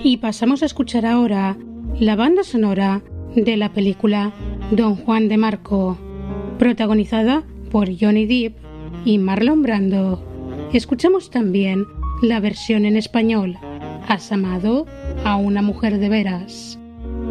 Y pasamos a escuchar ahora la banda sonora de la película Don Juan de Marco, protagonizada por Johnny Depp y Marlon Brando. Escuchamos también la versión en español, ¿Has amado a una mujer de veras?